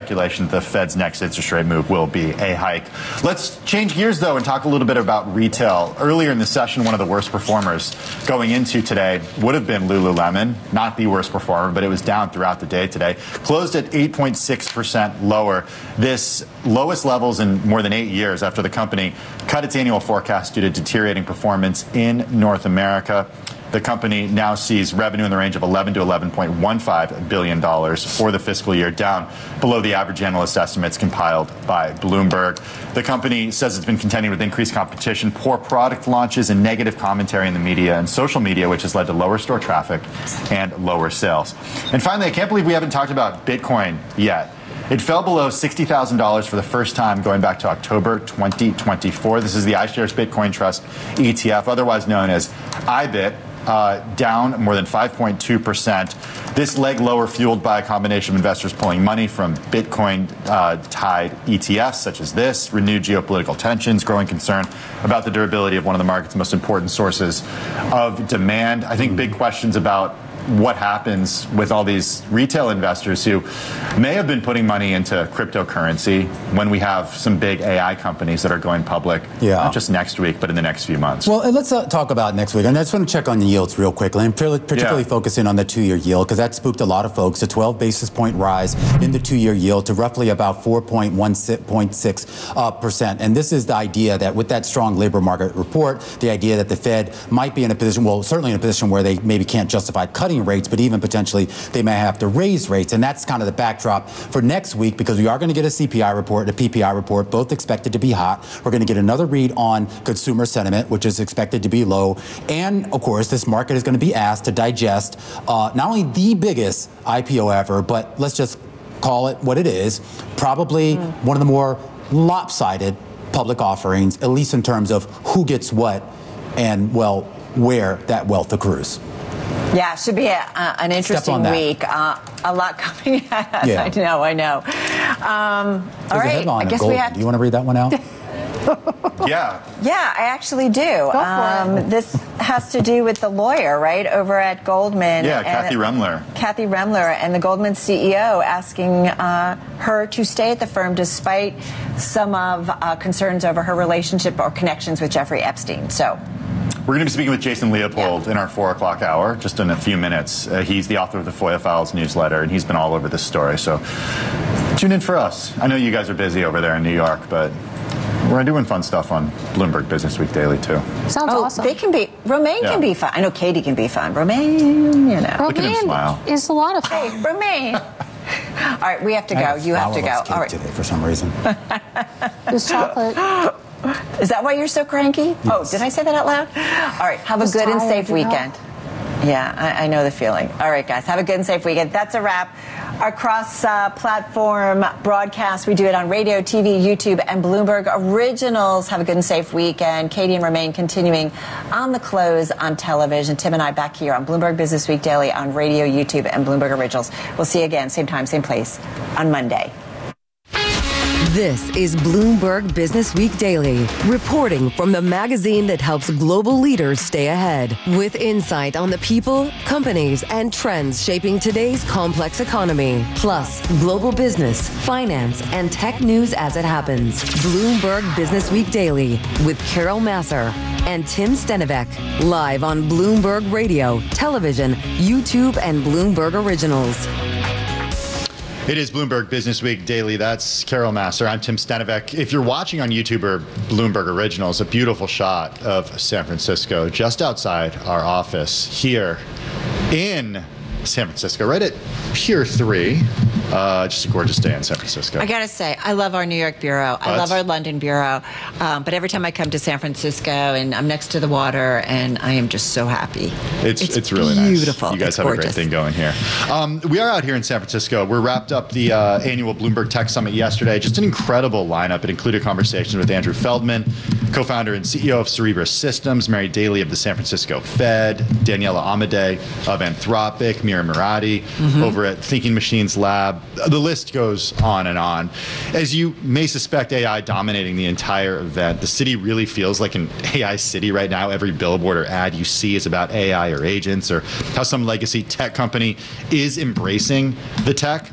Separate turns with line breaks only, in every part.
speculation that the Fed's next interest rate move will be a hike. Let's change gears, though, and talk a little bit about retail. Earlier in the session, one of the worst performers going into today would have been Lululemon. Not the worst performer, but it was down throughout the day today. Closed at 8.6% lower. This lowest levels in more than 8 years after the company cut its annual forecast due to deteriorating performance in North America. The company now sees revenue in the range of $11 to $11.15 billion for the fiscal year, down below the average analyst estimates compiled by Bloomberg. The company says it's been contending with increased competition, poor product launches, and negative commentary in the media and social media, which has led to lower store traffic and lower sales. And finally, I can't believe we haven't talked about Bitcoin yet. It fell below $60,000 for the first time going back to October 2024. This is the iShares Bitcoin Trust ETF, otherwise known as IBIT. Down more than 5.2%. This leg lower fueled by a combination of investors pulling money from Bitcoin-tied ETFs such as this, renewed geopolitical tensions, growing concern about the durability of one of the market's most important sources of demand. I think big questions about what happens with all these retail investors who may have been putting money into cryptocurrency when we have some big AI companies that are going public, not just next week, but in the next few months.
Well, and let's talk about next week. And I just want to check on the yields real quickly, and particularly focusing on the two-year yield, because that spooked a lot of folks. A 12 basis point rise in the two-year yield to roughly about 4.6%. And this is the idea that with that strong labor market report, the idea that the Fed might be in a position, well, certainly in a position where they maybe can't justify cutting rates, but even potentially they may have to raise rates. And that's kind of the backdrop for next week, because we are going to get a CPI report, a PPI report, both expected to be hot. We're going to get another read on consumer sentiment, which is expected to be low. And of course, this market is going to be asked to digest not only the biggest IPO ever, but let's just call it what it is, probably one of the more lopsided public offerings, at least in terms of who gets what and, well, where that wealth accrues.
Yeah, it should be an interesting week. A lot coming at us. Yeah. I know. All right, I guess we have.
Do you want to read that one out?
Yeah,
I actually do.
Go for it.
This has to do with the lawyer, right, over at Goldman.
Yeah, Kathy Remler.
Kathy Remler, and the Goldman CEO asking her to stay at the firm despite some of concerns over her relationship or connections with Jeffrey Epstein. So.
We're going to be speaking with Jason Leopold in our 4 o'clock hour, just in a few minutes. He's the author of the FOIA Files newsletter, and he's been all over this story. So tune in for us. I know you guys are busy over there in New York, but we're doing fun stuff on Bloomberg Business Week Daily, too.
Sounds awesome.
They can be. Romaine can be fun. I know Katie can be fun. Romaine,
Romaine
look at him smile.
Is a lot of fun.
Hey, Romaine. All right, we have to go. You have to go.
All right. Today for some reason.
There's chocolate.
Is that why you're so cranky? Yes. Oh, did I say that out loud? All right, have a good and safe weekend. Yeah, I know the feeling. All right, guys, have a good and safe weekend. That's a wrap. Our cross-platform broadcast, we do it on radio, TV, YouTube, and Bloomberg Originals. Have a good and safe weekend. Katie and Romaine continuing on the close on television. Tim and I back here on Bloomberg Business Week Daily on radio, YouTube, and Bloomberg Originals. We'll see you again, same time, same place on Monday.
This is Bloomberg Business Week Daily, reporting from the magazine that helps global leaders stay ahead, with insight on the people, companies, and trends shaping today's complex economy, plus global business, finance, and tech news as it happens. Bloomberg Business Week Daily with Carol Massar and Tim Stenivek, live on Bloomberg Radio, television, YouTube, and Bloomberg Originals.
It is Bloomberg Business Week Daily. That's Carol Massar. I'm Tim Stenivek. If you're watching on YouTube or Bloomberg Originals, a beautiful shot of San Francisco just outside our office here in San Francisco, right at Pier 3. Just a gorgeous day in San Francisco.
I gotta say, I love our New York bureau. I love our London bureau. But every time I come to San Francisco and I'm next to the water, and I am just so happy.
It's really
beautiful.
Nice. You guys have gorgeous. A great thing going here. We are out here in San Francisco. We wrapped up the annual Bloomberg Tech Summit yesterday. Just an incredible lineup. It included conversations with Andrew Feldman, co-founder and CEO of Cerebras Systems, Mary Daly of the San Francisco Fed, Daniela Amade of Anthropic, Mira Murati over at Thinking Machines Lab. The list goes on and on. As you may suspect, AI dominating the entire event. The city really feels like an AI city right now. Every billboard or ad you see is about AI or agents, or how some legacy tech company is embracing the tech.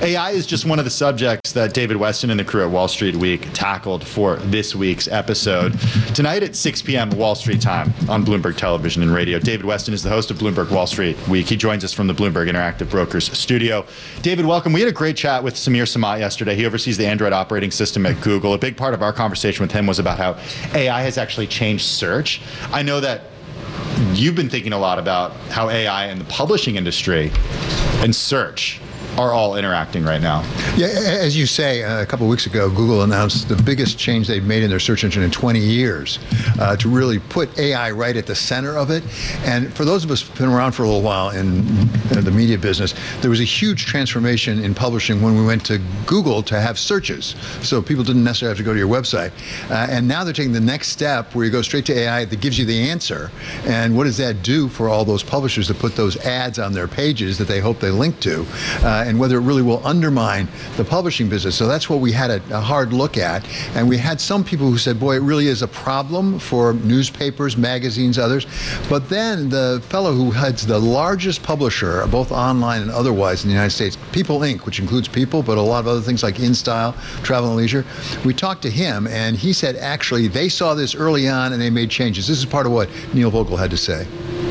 AI is just one of the subjects that David Westin and the crew at Wall Street Week tackled for this week's episode. Tonight at 6 p.m. Wall Street time on Bloomberg Television and Radio. David Westin is the host of Bloomberg Wall Street Week. He joins us from the Bloomberg Interactive Brokers studio. David, welcome. We had a great chat with Samir Samat yesterday. He oversees the Android operating system at Google. A big part of our conversation with him was about how AI has actually changed search. I know that you've been thinking a lot about how AI and the publishing industry and search are all interacting right now.
Yeah, as you say, a couple of weeks ago, Google announced the biggest change they've made in their search engine in 20 years to really put AI right at the center of it. And for those of us who've been around for a little while in the media business, there was a huge transformation in publishing when we went to Google to have searches. So people didn't necessarily have to go to your website. And now they're taking the next step where you go straight to AI that gives you the answer. And what does that do for all those publishers that put those ads on their pages that they hope they link to? And whether it really will undermine the publishing business. So that's what we had a hard look at. And we had some people who said, boy, it really is a problem for newspapers, magazines, others. But then the fellow who heads the largest publisher, both online and otherwise in the United States, People Inc., which includes People, but a lot of other things like InStyle, Travel and Leisure, we talked to him and he said, actually, they saw this early on and they made changes. This is part of what Neil Vogel had to say.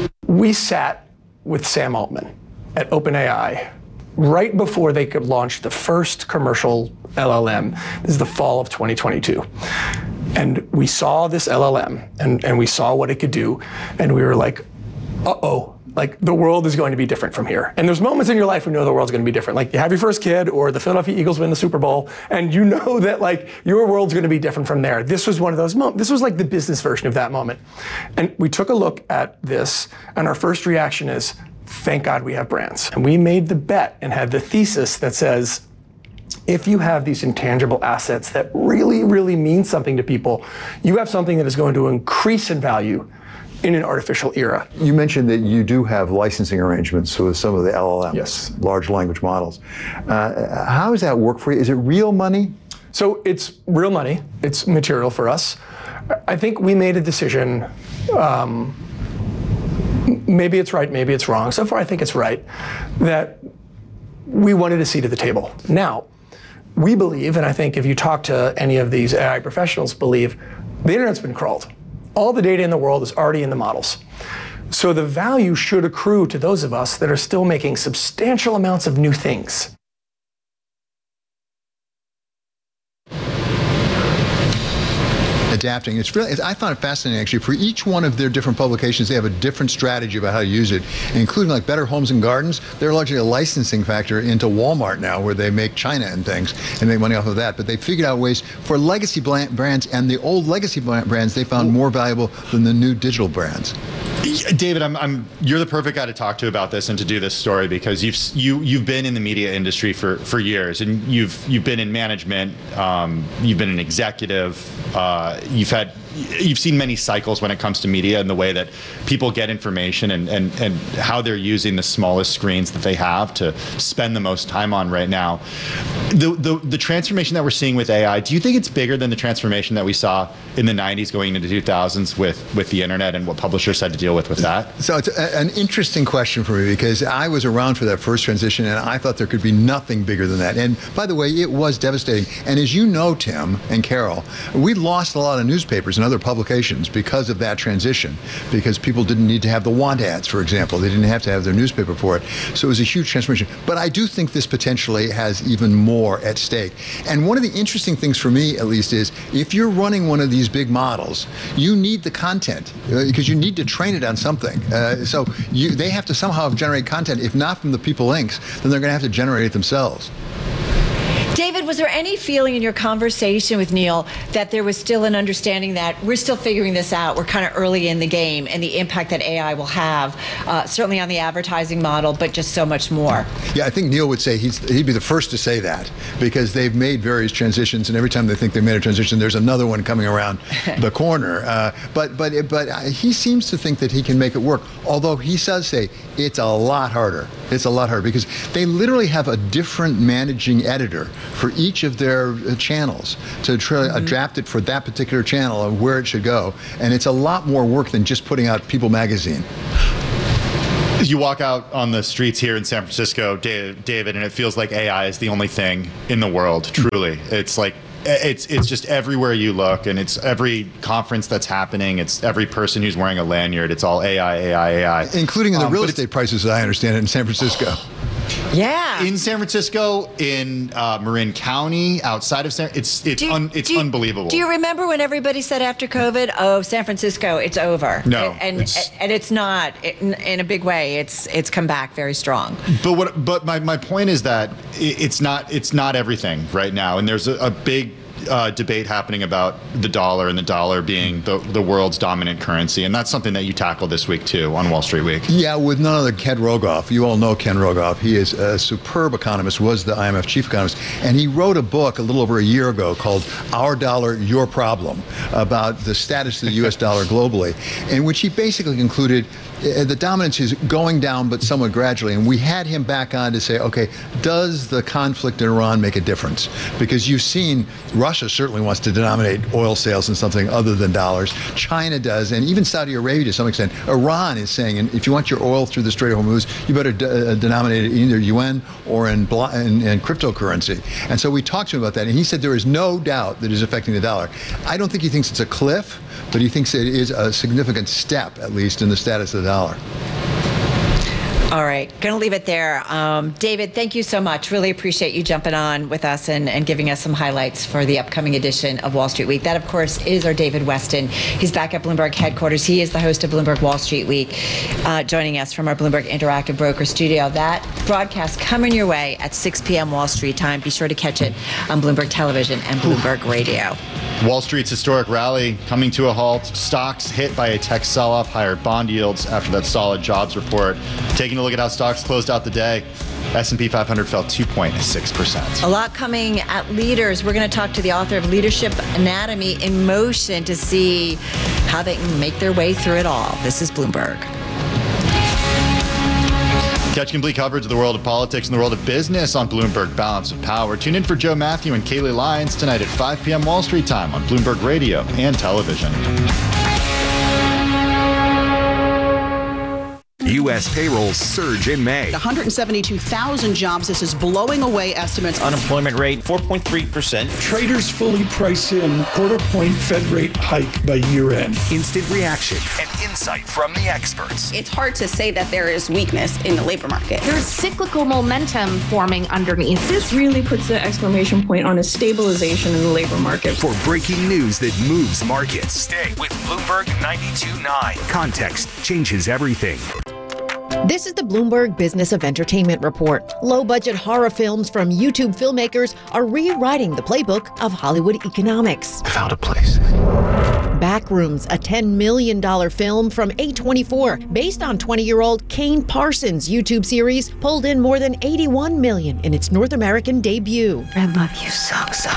We sat with Sam Altman at OpenAI right before they could launch the first commercial LLM. This is the fall of 2022. And we saw this LLM and we saw what it could do. And we were like, uh-oh, like the world is going to be different from here. And there's moments in your life when you know the world's going to be different. Like you have your first kid or the Philadelphia Eagles win the Super Bowl and you know that like your world's going to be different from there. This was one of those moments. This was like the business version of that moment. And we took a look at this and our first reaction is, thank God we have brands. And we made the bet and had the thesis that says, if you have these intangible assets that really, really mean something to people, you have something that is going to increase in value in an artificial era.
You mentioned that you do have licensing arrangements with some of the LLMs,
yes,
large language models. How does that work for you? Is it real money?
So it's real money. It's material for us. I think we made a decision, maybe it's right, maybe it's wrong. So far, I think it's right, that we wanted a seat at the table. Now, we believe, and I think if you talk to any of these AI professionals believe, the internet's been crawled. All the data in the world is already in the models. So the value should accrue to those of us that are still making substantial amounts of new things.
Adapting. I found it fascinating actually. For each one of their different publications, they have a different strategy about how to use it, including like Better Homes and Gardens. They're largely a licensing factor into Walmart now, where they make China and things and make money off of that. But they figured out ways for legacy brands and the old legacy brands they found more valuable than the new digital brands.
David, you're the perfect guy to talk to about this and to do this story because you've been in the media industry for years and you've been in management, you've been an executive, you've seen many cycles when it comes to media and the way that people get information and how they're using the smallest screens that they have to spend the most time on right now. The transformation that we're seeing with AI, do you think it's bigger than the transformation that we saw in the 90s going into the 2000s with the internet and what publishers had to deal with that?
So it's an interesting question for me because I was around for that first transition and I thought there could be nothing bigger than that. And by the way, it was devastating. And as you know, Tim and Carol, we lost a lot of newspapers and other publications because of that transition, because people didn't need to have the want ads, for example. They didn't have to have their newspaper for it. So it was a huge transformation. But I do think this potentially has even more at stake. And one of the interesting things for me, at least, is if you're running one of these big models, you need the content because you need to train it on something. So they have to somehow generate content. If not from the People Incs., then they're going to have to generate it themselves.
David, was there any feeling in your conversation with Neil that there was still an understanding that we're still figuring this out, we're kind of early in the game, and the impact that AI will have, certainly on the advertising model, but just so much more?
Yeah, I think Neil would say he'd be the first to say that because they've made various transitions, and every time they think they made a transition, there's another one coming around the corner. But he seems to think that he can make it work, although he does say it's a lot harder. It's a lot harder because they literally have a different managing editor for each of their channels to try to adapt it for that particular channel and where it should go. And it's a lot more work than just putting out People magazine.
You walk out on the streets here in San Francisco, David, and it feels like AI is the only thing in the world, truly. It's like, it's just everywhere you look, and it's every conference that's happening. It's every person who's wearing a lanyard. It's all AI.
Including in the real estate prices, as I understand it, in San Francisco.
Yeah.
In San Francisco, in Marin County, outside of it's unbelievable.
Do you remember when everybody said after COVID, "Oh, San Francisco, it's over"?
No,
and it's not in a big way. It's come back very strong.
But my point is that it's not everything right now, and there's a big debate happening about the dollar and the dollar being the world's dominant currency, and that's something that you tackle this week too on Wall Street Week.
Yeah, with none other Ken Rogoff. You all know Ken Rogoff. He is a superb economist, was the IMF chief economist, and he wrote a book a little over a year ago called Our Dollar, Your Problem, about the status of the U.S. dollar globally, in which he basically concluded the dominance is going down, but somewhat gradually. And we had him back on to say, okay, does the conflict in Iran make a difference? Because you've seen Russia certainly wants to denominate oil sales in something other than dollars. China does, and even Saudi Arabia to some extent. Iran is saying, and if you want your oil through the Strait of Hormuz, you better denominate it in either UN or in cryptocurrency. And so we talked to him about that, and he said there is no doubt that it is affecting the dollar. I don't think he thinks it's a cliff, but he thinks it is a significant step, at least, in the status of the dollar.
All right, going to leave it there. David, thank you so much. Really appreciate you jumping on with us and giving us some highlights for the upcoming edition of Wall Street Week. That, of course, is our David Westin. He's back at Bloomberg headquarters. He is the host of Bloomberg Wall Street Week, joining us from our Bloomberg Interactive Broker studio. That broadcast coming your way at 6 p.m. Wall Street time. Be sure to catch it on Bloomberg Television and Bloomberg Radio.
Wall Street's historic rally coming to a halt. Stocks hit by a tech sell-off, higher bond yields after that solid jobs report. Taking a look at how stocks closed out the day. S&P 500 fell 2.6%.
A lot coming at Leaders. We're going to talk to the author of Leadership Anatomy in Motion to see how they can make their way through it all. This is Bloomberg.
Catch complete coverage of the world of politics and the world of business on Bloomberg Balance of Power. Tune in for Joe Matthew and Kaylee Lyons tonight at 5 p.m. Wall Street time on Bloomberg Radio and television.
U.S. payrolls surge in May.
172,000 jobs. This is blowing away estimates.
Unemployment rate, 4.3%.
Traders fully price in quarter-point Fed rate hike by year-end.
Instant reaction and insight from the experts.
It's hard to say that there is weakness in the labor market.
There's cyclical momentum forming underneath.
This really puts an exclamation point on a stabilization in the labor market.
For breaking news that moves markets, stay with Bloomberg 92.9. Context changes everything.
This is the Bloomberg Business of Entertainment Report. Low-budget horror films from YouTube filmmakers are rewriting the playbook of Hollywood economics.
I found a place.
Backrooms, a $10 million film from A24, based on 20-year-old Kane Parsons' YouTube series, pulled in more than $81 million in its North American debut.
I love you so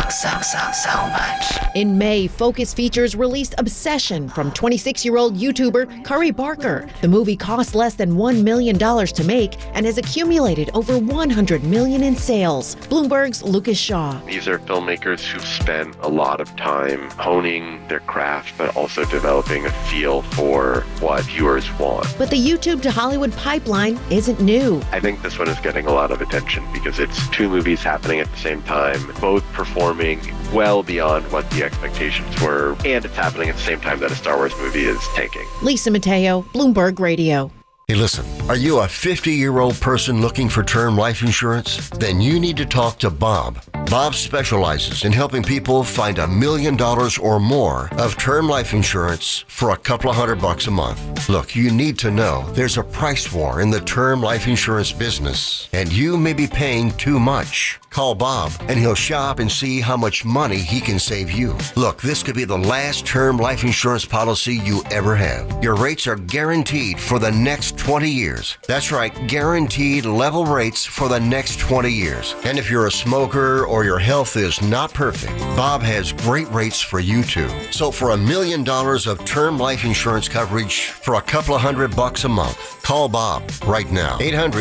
much.
In May, Focus Features released Obsession from 26-year-old YouTuber Curry Barker. The movie cost less than $1 million to make and has accumulated over $100 million in sales. Bloomberg's Lucas Shaw.
These are filmmakers who've spent a lot of time honing their craft, but also developing a feel for what viewers want.
But the YouTube to Hollywood pipeline isn't new.
I think this one is getting a lot of attention because it's two movies happening at the same time, both performing well beyond what the expectations were, and it's happening at the same time that a Star Wars movie is tanking.
Lisa Mateo, Bloomberg Radio.
Hey, listen, are you a 50-year-old person looking for term life insurance? Then you need to talk to Bob. Bob specializes in helping people find $1 million or more of term life insurance for a couple of $100 a month. Look, you need to know there's a price war in the term life insurance business, and you may be paying too much. Call Bob, and he'll shop and see how much money he can save you. Look, this could be the last term life insurance policy you ever have. Your rates are guaranteed for the next 20 years. That's right, guaranteed level rates for the next 20 years. And if you're a smoker or your health is not perfect, Bob has great rates for you too. So for $1 million of term life insurance coverage for a couple of $100 a month, call Bob right now.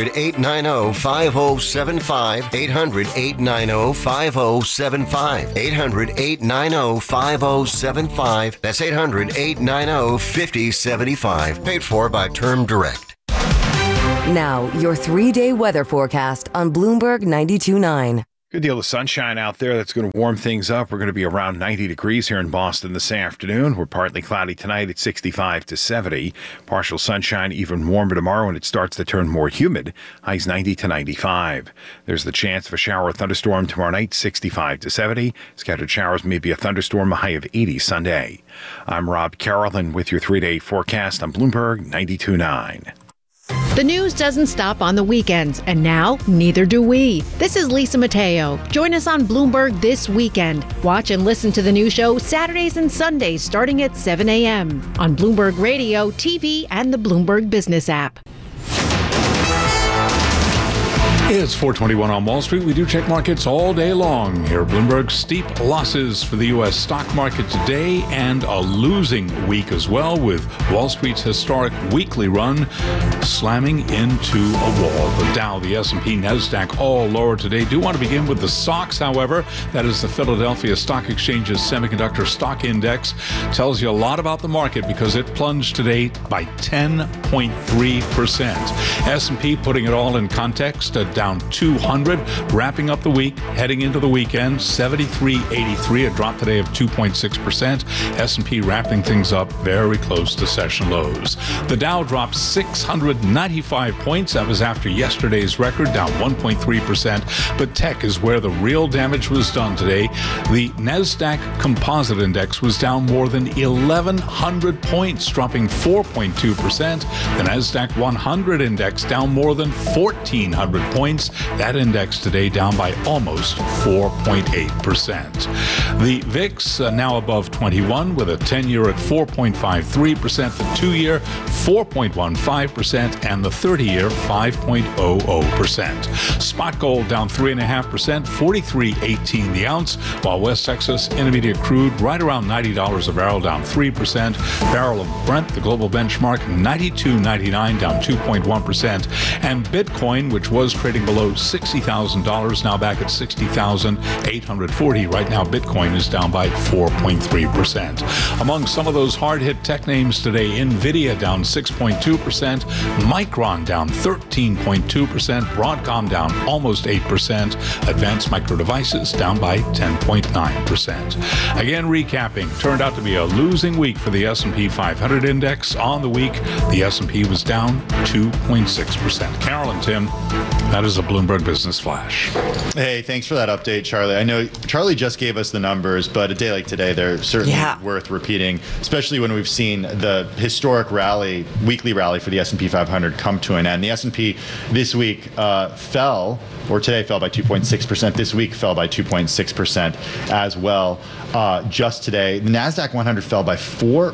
800-890-5075. 800-890-5075. 800-890-5075. That's 800-890-5075. Paid for by Term Direct.
Now, your 3-day weather forecast on Bloomberg 92.9.
Good deal of sunshine out there. That's going to warm things up. We're going to be around 90 degrees here in Boston this afternoon. We're partly cloudy tonight at 65 to 70. Partial sunshine, even warmer tomorrow, and it starts to turn more humid. Highs 90 to 95. There's the chance of a shower or thunderstorm tomorrow night, 65 to 70. Scattered showers, maybe a thunderstorm, a high of 80 Sunday. I'm Rob Carrollton with your 3-day forecast on Bloomberg 92.9.
The news doesn't stop on the weekends, and now neither do we. This is Lisa Mateo. Join us on Bloomberg this weekend. Watch and listen to the new show Saturdays and Sundays starting at 7 a.m. on Bloomberg Radio, TV, and the Bloomberg Business app.
It's 4:21 on Wall Street. We do check markets all day long here at Bloomberg. Steep losses for the U.S. stock market today and a losing week as well, with Wall Street's historic weekly run slamming into a wall. The Dow, the S&P, NASDAQ all lower today. Do want to begin with the SOX, however. That is the Philadelphia Stock Exchange's Semiconductor Stock Index. Tells you a lot about the market because it plunged today by 10.3%. S&P, putting it all in context, down 200, wrapping up the week, heading into the weekend, 73.83, a drop today of 2.6%. S&P wrapping things up very close to session lows. The Dow dropped 695 points. That was after yesterday's record, down 1.3%. But tech is where the real damage was done today. The NASDAQ Composite Index was down more than 1,100 points, dropping 4.2%. The NASDAQ 100 Index down more than 1,400 points. That index today down by almost 4.8%. The VIX now above 21 with a 10-year at 4.53%, the 2-year 4.15%, and the 30-year 5.00%. Spot gold down 3.5%, 43.18 the ounce, while West Texas Intermediate crude right around $90 a barrel, down 3%. Barrel of Brent, the global benchmark, $92.99, down 2.1%. And Bitcoin, which was trading below $60,000, now back at $60,840. Right now, Bitcoin is down by 4.3%. Among some of those hard-hit tech names today, NVIDIA down 6.2%, Micron down 13.2%, Broadcom down almost 8%, Advanced Micro Devices down by 10.9%. Again, recapping, turned out to be a losing week for the S&P 500 index. On the week, the S&P was down 2.6%. Carol and Tim, that is a Bloomberg Business Flash.
Hey, thanks for that update, Charlie. I know Charlie just gave us the numbers, but a day like today, they're certainly worth repeating, especially when we've seen the historic rally, weekly rally for the S&P 500 come to an end. The S&P this week fell, or today fell by 2.6%. This week fell by 2.6% as well. Just today, the NASDAQ 100 fell by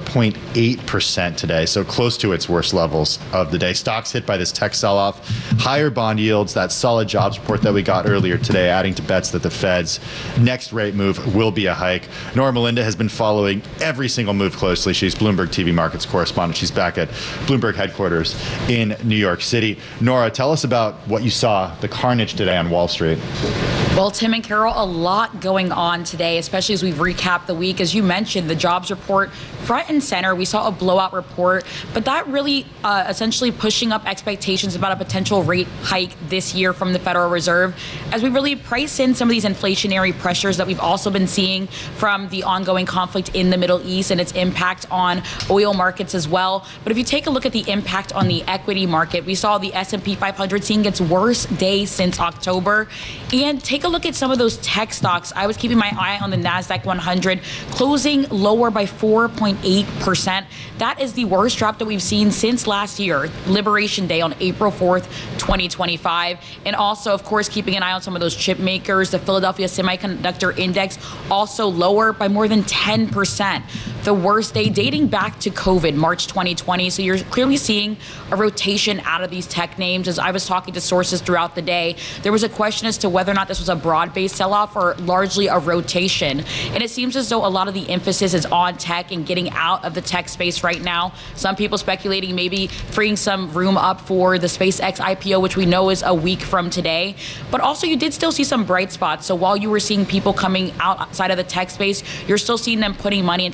4.8% today, so close to its worst levels of the day. Stocks hit by this tech sell-off, higher bond yields, that solid jobs report that we got earlier today, adding to bets that the Fed's next rate move will be a hike. Nora Melinda has been following every single move closely. She's Bloomberg TV Markets correspondent. She's back at Bloomberg headquarters in New York City. Nora, tell us about what you saw, the carnage today on Wall Street.
Well, Tim and Carol, a lot going on today, especially as we recap the week. As you mentioned, the jobs report front and center. We saw a blowout report, but that really essentially pushing up expectations about a potential rate hike this year from the Federal Reserve, as we really price in some of these inflationary pressures that we've also been seeing from the ongoing conflict in the Middle East and its impact on oil markets as well. But if you take a look at the impact on the equity market, we saw the S&P 500 seeing its worst day since October. And take a look at some of those tech stocks. I was keeping my eye on the NASDAQ 100, closing lower by 4.8%. That is the worst drop that we've seen since last year, Liberation Day on April 4th, 2025. And also, of course, keeping an eye on some of those chip makers. The Philadelphia Semiconductor Index also lower by more than 10%. The worst day dating back to COVID, March 2020. So you're clearly seeing a rotation out of these tech names. As I was talking to sources throughout the day, there was a question as to whether or not this was a broad-based sell-off or largely a rotation. And it seems as though a lot of the emphasis is on tech and getting out of the tech space right now. Some people speculating maybe freeing some room up for the SpaceX IPO, which we know is a week from today. But also you did still see some bright spots. So while you were seeing people coming outside of the tech space, you're still seeing them putting money into some of those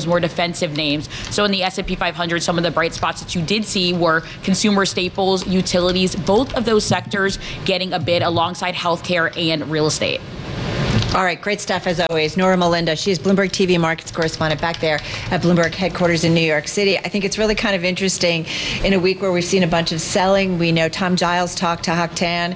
those more defensive names. So in the S&P 500, some of the bright spots that you did see were consumer staples, utilities, both of those sectors getting a bid alongside healthcare and real estate.
All right, great stuff as always. Nora Melinda, she's Bloomberg TV markets correspondent back there at Bloomberg headquarters in New York City. I think it's really kind of interesting in a week where we've seen a bunch of selling. We know Tom Giles talked to Hock Tan,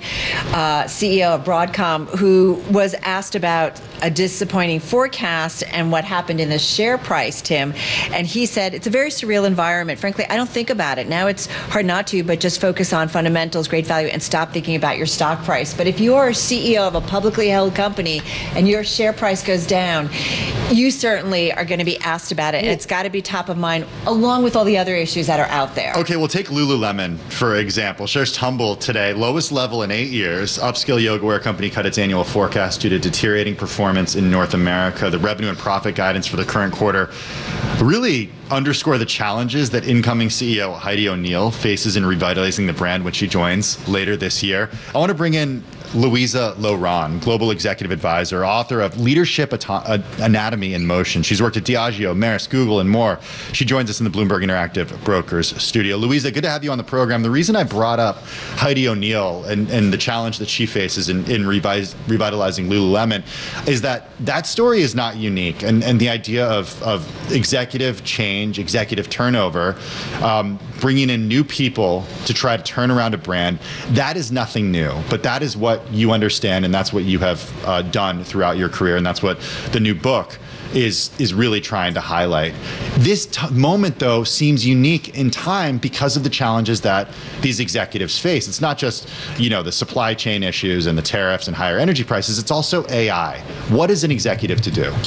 CEO of Broadcom, who was asked about a disappointing forecast and what happened in the share price, Tim. And he said, it's a very surreal environment. Frankly, I don't think about it. Now it's hard not to, but just focus on fundamentals, great value, and stop thinking about your stock price. But if you are a CEO of a publicly held company and your share price goes down, you certainly are going to be asked about it. And it's got to be top of mind, along with all the other issues that are out there.
Okay, we'll take Lululemon, for example. Shares tumbled today, lowest level in 8 years. Upscale yoga wear company cut its annual forecast due to deteriorating performance in North America. The revenue and profit guidance for the current quarter really underscore the challenges that incoming CEO Heidi O'Neill faces in revitalizing the brand when she joins later this year. I want to bring in Louisa Lohran, Global Executive Advisor, author of Leadership Anatomy in Motion. She's worked at Diageo, Maersk, Google, and more. She joins us in the Bloomberg Interactive Brokers studio. Louisa, good to have you on the program. The reason I brought up Heidi O'Neill and the challenge that she faces in revitalizing Lululemon is that story is not unique. And the idea of executive change, executive turnover, bringing in new people to try to turn around a brand, that is nothing new. But that is what you understand, and that's what you have done throughout your career, and that's what the new book is really trying to highlight. This moment, though, seems unique in time because of the challenges that these executives face. It's not just, the supply chain issues and the tariffs and higher energy prices. It's also AI. What is an executive to do?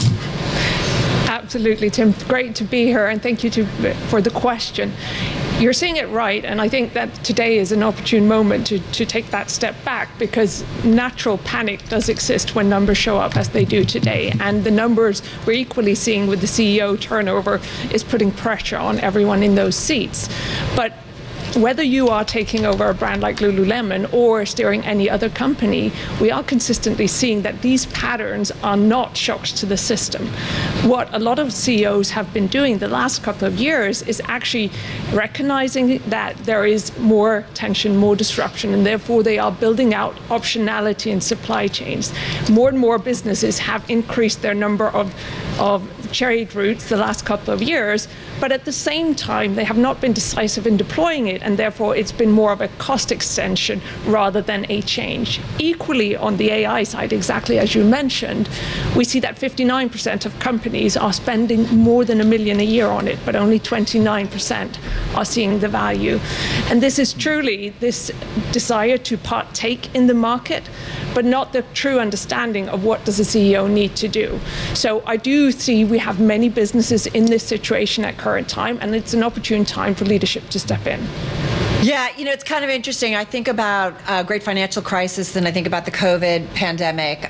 Absolutely, Tim. Great to be here, and thank you for the question. You're seeing it right, and I think that today is an opportune moment to take that step back, because natural panic does exist when numbers show up as they do today, and the numbers we're equally seeing with the CEO turnover is putting pressure on everyone in those seats. But whether you are taking over a brand like Lululemon or steering any other company, we are consistently seeing that these patterns are not shocks to the system. What a lot of CEOs have been doing the last couple of years is actually recognizing that there is more tension, more disruption, and therefore they are building out optionality in supply chains. More and more businesses have increased their number of trade routes the last couple of years, but at the same time, they have not been decisive in deploying it, and therefore it's been more of a cost extension rather than a change. Equally, on the AI side, exactly as you mentioned, we see that 59% of companies are spending more than $1 million a year on it, but only 29% are seeing the value. And this is truly this desire to partake in the market, but not the true understanding of what does a CEO need to do. So I do see we have many businesses in this situation at current time, and it's an opportune time for leadership to step in.
Yeah, it's kind of interesting. I think about a great financial crisis, and I think about the COVID pandemic.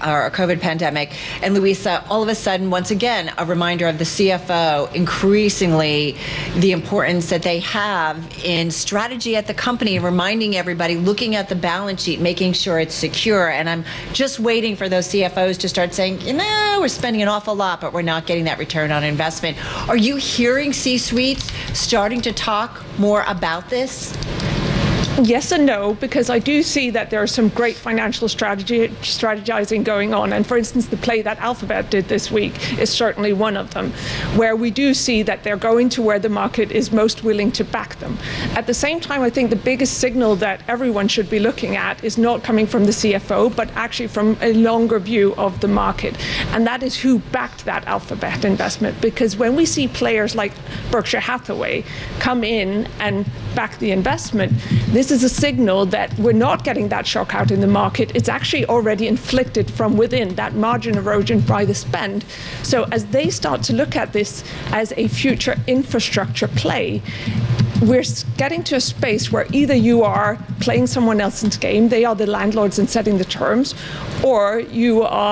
And Louisa, all of a sudden, once again, a reminder of the CFO, increasingly the importance that they have in strategy at the company, reminding everybody, looking at the balance sheet, making sure it's secure. And I'm just waiting for those CFOs to start saying, we're spending an awful lot, but we're not getting that return on investment. Are you hearing C-suites starting to talk more about this?
Yes and no, because I do see that there are some great financial strategizing going on. And for instance, the play that Alphabet did this week is certainly one of them, where we do see that they're going to where the market is most willing to back them. At the same time, I think the biggest signal that everyone should be looking at is not coming from the CFO, but actually from a longer view of the market. And that is who backed that Alphabet investment. Because when we see players like Berkshire Hathaway come in and back the investment, this is a signal that we're not getting that shock out in the market. It's actually already inflicted from within, that margin erosion by the spend. So as they start to look at this as a future infrastructure play, we're getting to a space where either you are playing someone else's game, they are the landlords and setting the terms, or you are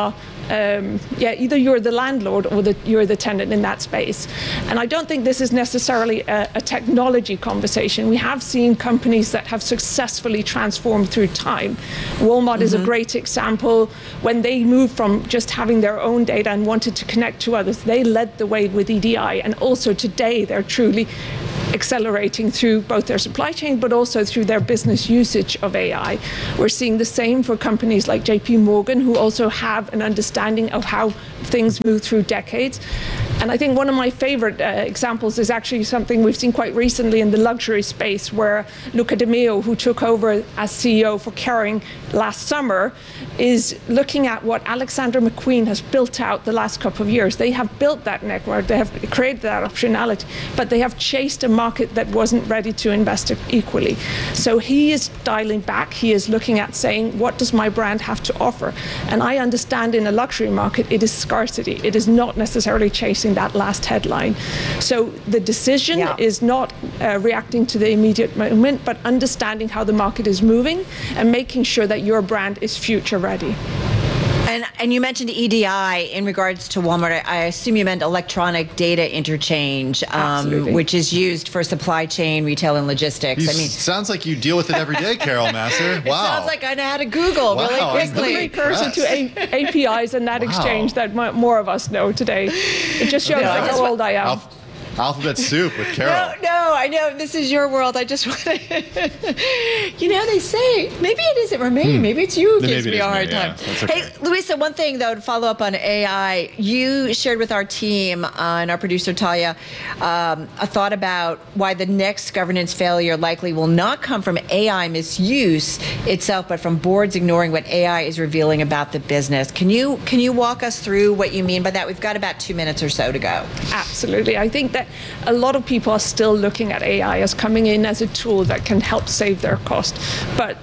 either you're the landlord or you're the tenant in that space. And I don't think this is necessarily a technology conversation. We have seen companies that have successfully transformed through time. Walmart is a great example. When they moved from just having their own data and wanted to connect to others, they led the way with EDI. And also today, they're truly accelerating through both their supply chain, but also through their business usage of AI. We're seeing the same for companies like JP Morgan, who also have an understanding of how things move through decades. And I think one of my favorite examples is actually something we've seen quite recently in the luxury space, where Luca De Meo, who took over as CEO for Kering last summer, is looking at what Alexander McQueen has built out the last couple of years. They have built that network, they have created that optionality, but they have chased a market that wasn't ready to invest equally. So he is dialing back. He is looking at saying, what does my brand have to offer? And I understand in a luxury market, it is scarcity. It is not necessarily chasing that last headline. So the decision is not reacting to the immediate moment, but understanding how the market is moving and making sure that your brand is future ready.
And you mentioned EDI in regards to Walmart. I assume you meant electronic data interchange, which is used for supply chain, retail, and logistics.
Sounds like you deal with it every day, Carol Massar. Wow.
It sounds like I know how to Google really quickly.
The precursor to APIs and that exchange that more of us know today. It just shows how old I am.
Alphabet soup with Carol.
No, I know this is your world. I just want to, they say, maybe it isn't for me. Maybe it's you who gives me a hard time.
Yeah, okay.
Hey, Louisa, one thing though, to follow up on AI, you shared with our team and our producer Talia a thought about why the next governance failure likely will not come from AI misuse itself, but from boards ignoring what AI is revealing about the business. Can you walk us through what you mean by that? We've got about 2 minutes or so to go.
Absolutely. I think that a lot of people are still looking at AI as coming in as a tool that can help save their cost. But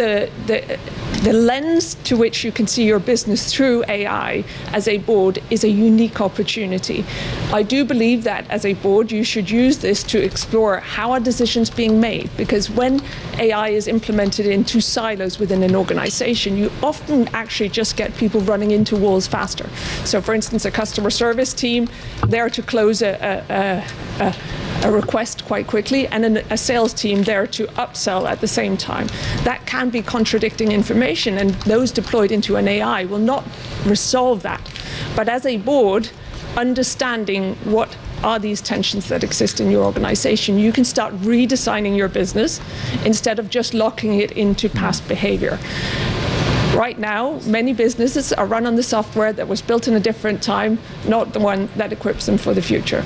the lens to which you can see your business through AI as a board is a unique opportunity. I do believe that as a board, you should use this to explore how are decisions being made, because when AI is implemented into silos within an organization, you often actually just get people running into walls faster. So for instance, a customer service team there to close a request quite quickly, and a sales team there to upsell at the same time. That can be contradicting information, and those deployed into an AI will not resolve that. But as a board, understanding what are these tensions that exist in your organization, you can start redesigning your business instead of just locking it into past behavior. Right now, many businesses are run on the software that was built in a different time, not the one that equips them for the future.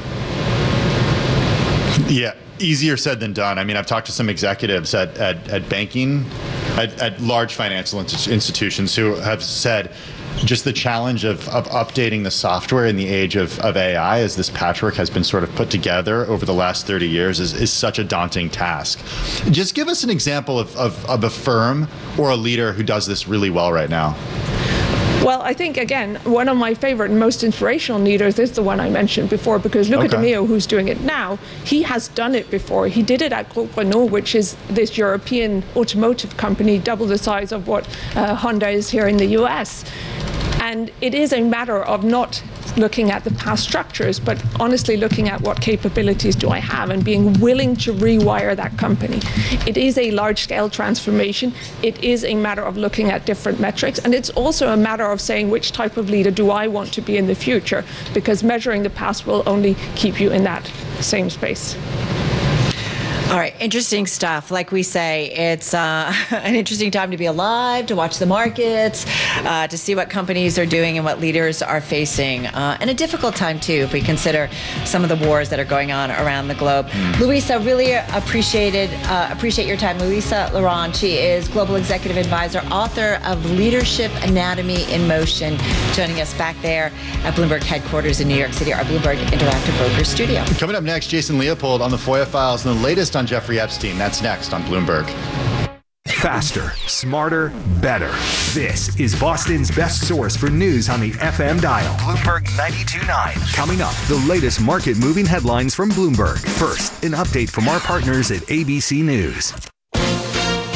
Yeah, easier said than done. I mean, I've talked to some executives at banking, at large financial institutions who have said just the challenge of updating the software in the age of AI, as this patchwork has been sort of put together over the last 30 years, is such a daunting task. Just give us an example of a firm or a leader who does this really well right now.
Well, I think, again, one of my favorite and most inspirational leaders is the one I mentioned before, because Luca De Meo, who's doing it now, he has done it before. He did it at Groupe Renault, which is this European automotive company, double the size of what Honda is here in the US. And it is a matter of not looking at the past structures, but honestly looking at what capabilities do I have and being willing to rewire that company. It is a large-scale transformation. It is a matter of looking at different metrics, and it's also a matter of saying which type of leader do I want to be in the future, because measuring the past will only keep you in that same space.
All right, interesting stuff. Like we say, it's an interesting time to be alive, to watch the markets, to see what companies are doing and what leaders are facing. And a difficult time, too, if we consider some of the wars that are going on around the globe. Louisa, really appreciate your time. Louisa Laurent, she is Global Executive Advisor, author of Leadership Anatomy in Motion, joining us back there at Bloomberg headquarters in New York City, our Bloomberg Interactive Brokers studio.
Coming up next, Jason Leopold on the FOIA files and the latest on Jeffrey Epstein. That's next on Bloomberg.
Faster, smarter, better. This is Boston's best source for news on the FM dial. Bloomberg 92.9. Coming up, the latest market-moving headlines from Bloomberg. First, an update from our partners at ABC News.
ABC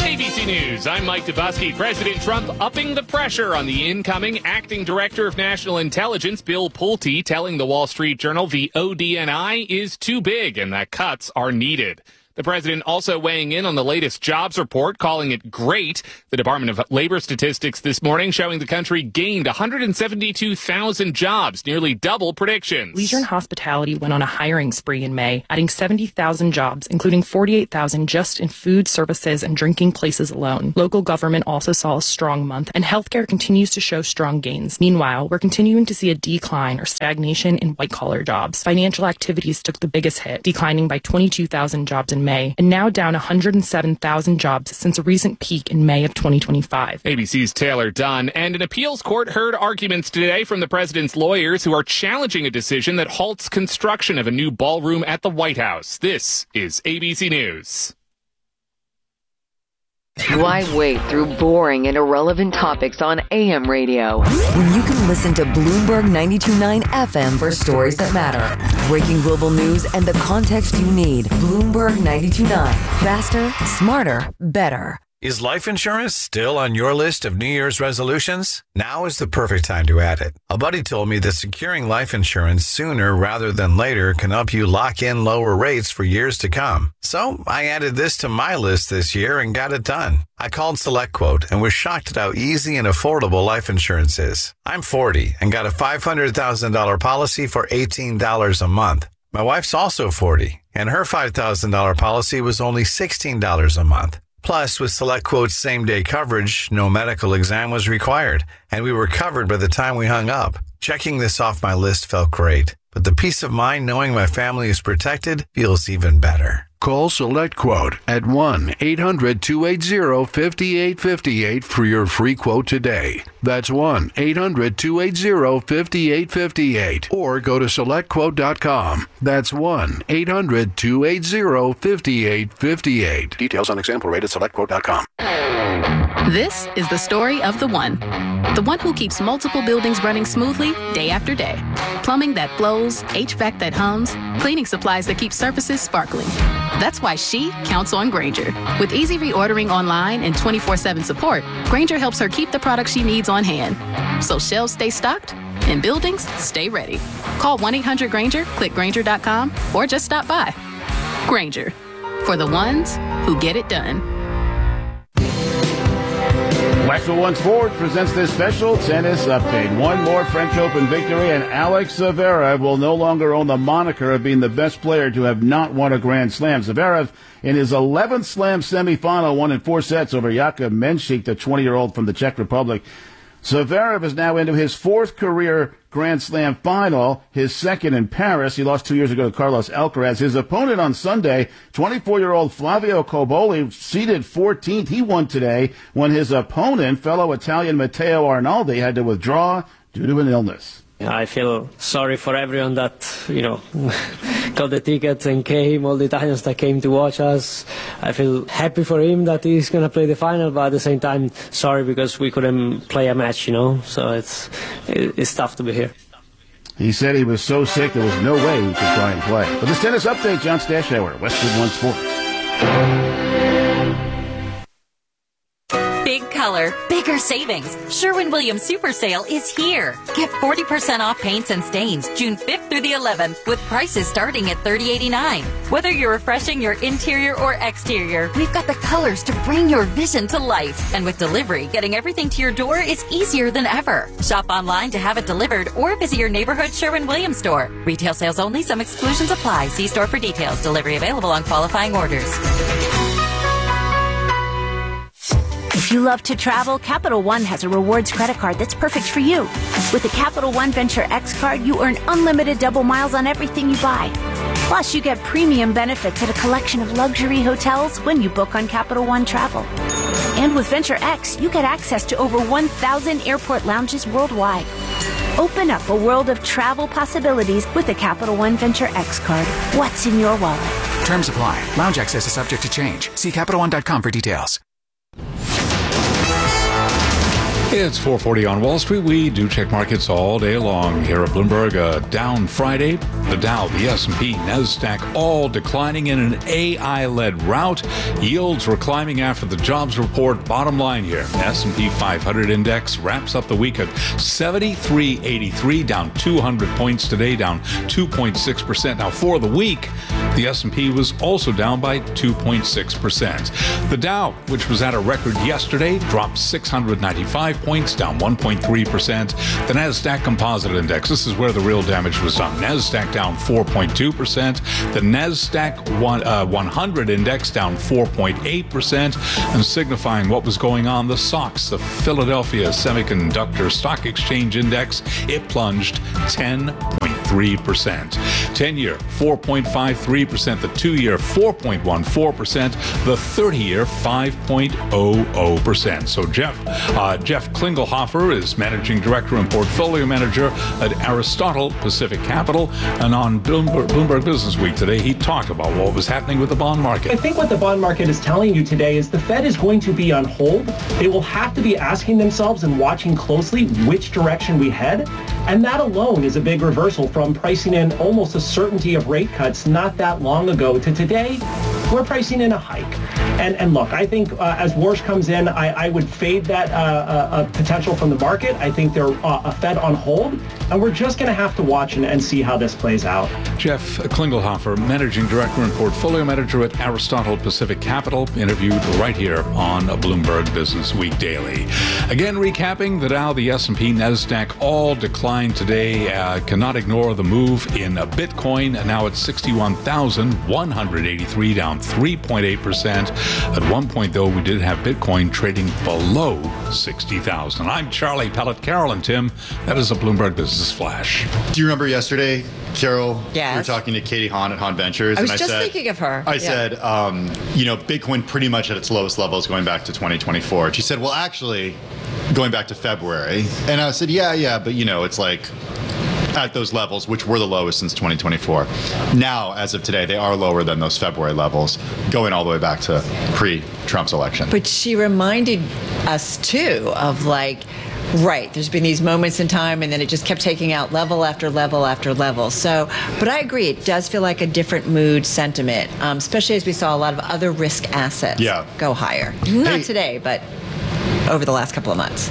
News. I'm Mike Dubusky. President Trump upping the pressure on the incoming acting director of national intelligence, Bill Pulte, telling the Wall Street Journal the ODNI is too big and that cuts are needed. The president also weighing in on the latest jobs report, calling it great. The Department of Labor statistics this morning showing the country gained 172,000 jobs, nearly double predictions.
Leisure and hospitality went on a hiring spree in May, adding 70,000 jobs, including 48,000 just in food, services, and drinking places alone. Local government also saw a strong month, and healthcare continues to show strong gains. Meanwhile, we're continuing to see a decline or stagnation in white-collar jobs. Financial activities took the biggest hit, declining by 22,000 jobs in May, and now down 107,000 jobs since a recent peak in May of 2025.
ABC's Taylor Dunn. And an appeals court heard arguments today from the president's lawyers who are challenging a decision that halts construction of a new ballroom at the White House. This is ABC News.
Why wade through boring and irrelevant topics on AM radio when you can listen to Bloomberg 92.9 FM for stories that matter? Breaking global news and the context you need. Bloomberg 92.9. Faster, smarter, better.
Is life insurance still on your list of New Year's resolutions? Now is the perfect time to add it. A buddy told me that securing life insurance sooner rather than later can help you lock in lower rates for years to come. So I added this to my list this year and got it done. I called SelectQuote and was shocked at how easy and affordable life insurance is. I'm 40 and got a $500,000 policy for $18 a month. My wife's also 40 and her $5,000 policy was only $16 a month. Plus, with SelectQuote's same-day coverage, no medical exam was required, and we were covered by the time we hung up. Checking this off my list felt great, but the peace of mind knowing my family is protected feels even better.
Call SelectQuote at 1-800-280-5858 for your free quote today. That's 1-800-280-5858. Or go to SelectQuote.com. That's 1-800-280-5858. Details on example rate at SelectQuote.com.
This is the story of the one who keeps multiple buildings running smoothly day after day. Plumbing that flows, HVAC that hums, cleaning supplies that keep surfaces sparkling. That's why she counts on Grainger. With easy reordering online and 24/7 support, Grainger helps her keep the products she needs on hand. So shelves stay stocked and buildings stay ready. Call 1-800-GRAINGER, click Grainger.com, or just stop by. Grainger, for the ones who get it done.
Waxwell One Sports presents this special tennis update. One more French Open victory, and Alex Zverev will no longer own the moniker of being the best player to have not won a Grand Slam. Zverev, in his 11th Slam semifinal, won in 4 sets over Jakub Menšík, the 20-year-old from the Czech Republic. Zverev is now into his 4th career Grand Slam final, his 2nd in Paris. He lost 2 years ago to Carlos Alcaraz. His opponent on Sunday, 24-year-old Flavio Cobolli, seeded 14th. He won today when his opponent, fellow Italian Matteo Arnaldi, had to withdraw due to an illness.
I feel sorry for everyone that, got the tickets and came, all the Italians that came to watch us. I feel happy for him that he's going to play the final, but at the same time, sorry because we couldn't play a match, So it's tough to be here.
He said he was so sick there was no way he could try and play. But this tennis update, John Stashower, Westwood One Sports.
Big color, bigger savings. Sherwin-Williams Super Sale is here. Get 40% off paints and stains June 5th through the 11th with prices starting at $30.89. Whether you're refreshing your interior or exterior, we've got the colors to bring your vision to life. And with delivery, getting everything to your door is easier than ever. Shop online to have it delivered or visit your neighborhood Sherwin-Williams store. Retail sales only. Some exclusions apply. See store for details. Delivery available on qualifying orders.
If you love to travel, Capital One has a rewards credit card that's perfect for you. With the Capital One Venture X card, you earn unlimited double miles on everything you buy. Plus, you get premium benefits at a collection of luxury hotels when you book on Capital One Travel. And with Venture X, you get access to over 1,000 airport lounges worldwide. Open up a world of travel possibilities with the Capital One Venture X card. What's in your wallet?
Terms apply. Lounge access is subject to change. See CapitalOne.com for details.
It's 4:40 on Wall Street. We do check markets all day long here at Bloomberg. Down Friday, the Dow, the S&P, NASDAQ all declining in an AI-led rout. Yields were climbing after the jobs report. Bottom line here, S&P 500 index wraps up the week at 7383, down 200 points today, down 2.6%. Now for the week, the S&P was also down by 2.6%. The Dow, which was at a record yesterday, dropped 695 points, down 1.3%. The NASDAQ Composite Index, this is where the real damage was done. NASDAQ down 4.2%. The NASDAQ 100 Index down 4.8%. And signifying what was going on, the SOX, the Philadelphia Semiconductor Stock Exchange Index, it plunged 10.3%. 10-year, 4.53%. The 2-year, 4.14%. The 30-year, 5.00%. So Jeff Klingelhofer is Managing Director and Portfolio Manager at Aristotle Pacific Capital. And on Bloomberg Business Week today, he talked about what was happening with the bond market.
I think what the bond market is telling you today is the Fed is going to be on hold. They will have to be asking themselves and watching closely which direction we head. And that alone is a big reversal from pricing in almost a certainty of rate cuts not that long ago to today. We're pricing in a hike. And look, I think as Warsh comes in, I would fade that potential from the market. I think they're a Fed on hold, and we're just going to have to watch and see how this plays out.
Jeff Klingelhofer, Managing Director and Portfolio Manager at Aristotle Pacific Capital, interviewed right here on Bloomberg Business Week Daily. Again, recapping, the Dow, the S&P, NASDAQ all declined today. Cannot ignore the move in Bitcoin, now at 61,183, down 3.8%. At one point, though, we did have Bitcoin trading below 60,000. I'm Charlie Pellet. Carol and Tim, that is a Bloomberg Business Flash.
Do you remember yesterday, Carol?
Yes.
We were talking to Katie Hahn at Hahn Ventures.
I was just thinking of her.
I said, Bitcoin pretty much at its lowest levels going back to 2024. And she said, well, actually, going back to February. And I said, yeah, but it's like at those levels, which were the lowest since 2024. Now, as of today, they are lower than those February levels, going all the way back to pre-Trump's election.
But she reminded us, too, of right, there's been these moments in time, and then it just kept taking out level after level after level. So, but I agree, it does feel like a different mood sentiment, especially as we saw a lot of other risk assets go higher. Not today, but over the last couple of months.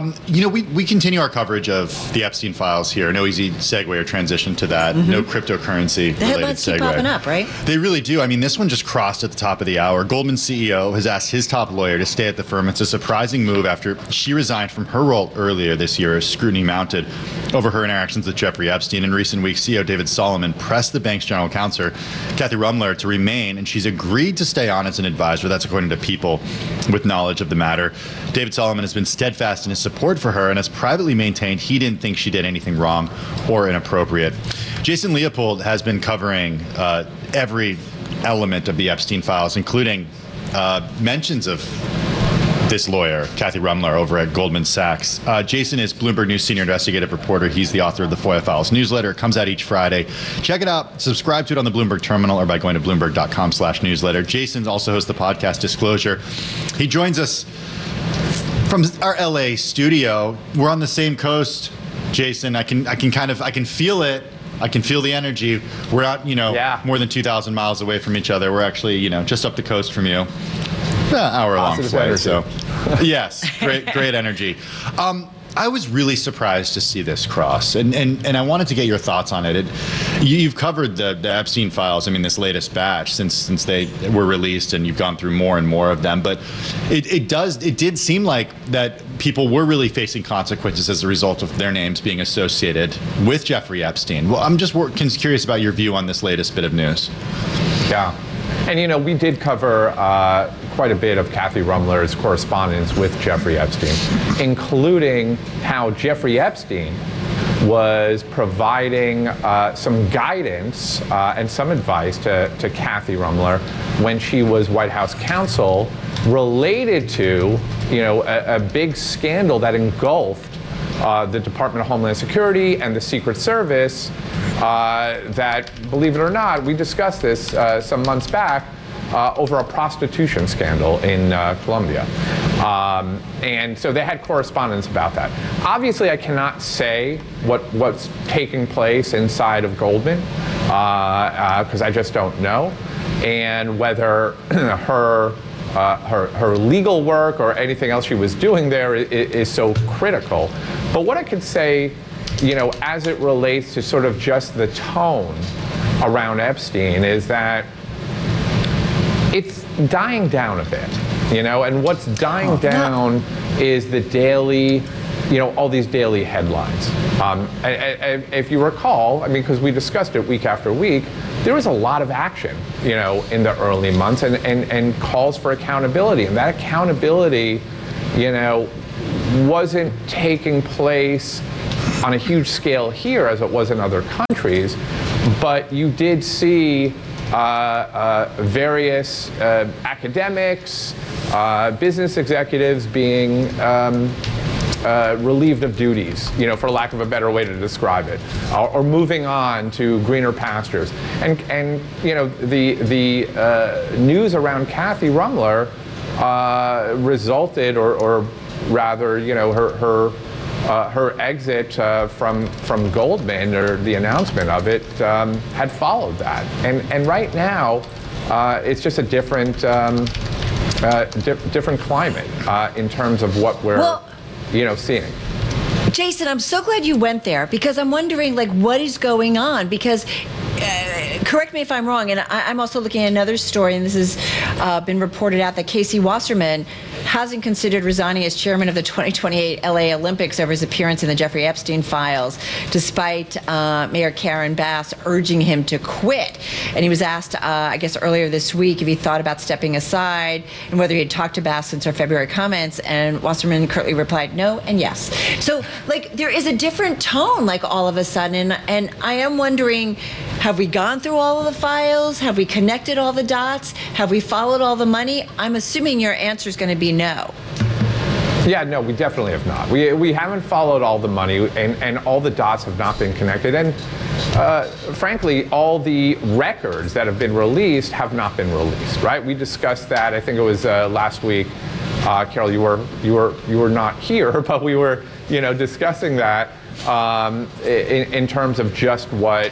We continue our coverage of the Epstein files here. No easy segue or transition to that. No cryptocurrency
The headlines keep popping up, right?
They really do. I mean, this one just crossed at the top of the hour. Goldman's CEO has asked his top lawyer to stay at the firm. It's a surprising move after she resigned from her role earlier this year as scrutiny mounted over her interactions with Jeffrey Epstein. In recent weeks, CEO David Solomon pressed the bank's general counsel, Kathy Rumler, to remain, and she's agreed to stay on as an advisor. That's according to people with knowledge of the matter. David Solomon has been steadfast in his support for her and has privately maintained he didn't think she did anything wrong or inappropriate. Jason Leopold has been covering every element of the Epstein files, including mentions of this lawyer, Kathy Rumler, over at Goldman Sachs. Jason is Bloomberg News senior investigative reporter. He's the author of the FOIA Files newsletter. It comes out each Friday. Check it out. Subscribe to it on the Bloomberg terminal or by going to bloomberg.com/newsletter. Jason also hosts the podcast Disclosure. He joins us from our LA studio. We're on the same coast, Jason. I can feel it. I can feel the energy. We're not, more than 2,000 miles away from each other. We're actually, just up the coast from you. Hour-long flight. So, yes, great energy. I was really surprised to see this cross, and I wanted to get your thoughts on it. You've covered the Epstein files, this latest batch, since they were released, and you've gone through more and more of them. But it did seem like that people were really facing consequences as a result of their names being associated with Jeffrey Epstein. Well, I'm just curious about your view on this latest bit of news.
Yeah. And, we did cover quite a bit of Kathy Rumler's correspondence with Jeffrey Epstein, including how Jeffrey Epstein was providing some guidance and some advice to Kathy Rumler when she was White House counsel related to, a big scandal that engulfed the Department of Homeland Security and the Secret Service that, believe it or not, we discussed this some months back, over a prostitution scandal in Colombia. And so they had correspondence about that. Obviously, I cannot say what's taking place inside of Goldman because I just don't know, and whether her legal work or anything else she was doing there is so critical. But what I could say, as it relates to sort of just the tone around Epstein, is that it's dying down a bit, and what's dying down is the daily, all these daily headlines. If you recall, because we discussed it week after week, there was a lot of action, in the early months and calls for accountability. And that accountability, wasn't taking place on a huge scale here as it was in other countries, but you did see various academics, business executives being relieved of duties, for lack of a better way to describe it, or moving on to greener pastures. And the news around Kathy Rummler resulted, or rather, her exit from Goldman, or the announcement of it, had followed that. And right now, it's just a different different climate in terms of what we're seeing.
Jason, I'm so glad you went there, because I'm wondering, what is going on? Because, correct me if I'm wrong, and I'm also looking at another story, and this has been reported out, that Casey Wasserman hasn't considered resigning as chairman of the 2028 LA Olympics over his appearance in the Jeffrey Epstein files, despite Mayor Karen Bass urging him to quit. And he was asked, I guess earlier this week, if he thought about stepping aside and whether he had talked to Bass since her February comments, and Wasserman curtly replied no and yes. So, there is a different tone, all of a sudden, and I am wondering, have we gone through all of the files? Have we connected all the dots? Have we followed all the money? I'm assuming your answer is going to be no.
Yeah, no, we definitely have not. We haven't followed all the money, and all the dots have not been connected. And frankly, all the records that have been released have not been released, right? We discussed that, I think it was last week. Carol, you were not here, but we were, discussing that in terms of just what